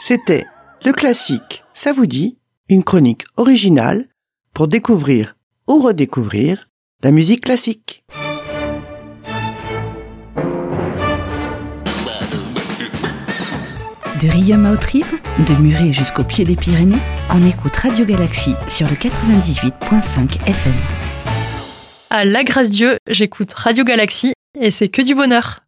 C'était Le Classique, ça vous dit ? Une chronique originale pour découvrir ou redécouvrir la musique classique. De Riom à Autrive, de Muret jusqu'au pied des Pyrénées, on écoute Radio Galaxie sur le 98.5 FM. À la grâce Dieu, j'écoute Radio Galaxie et c'est que du bonheur.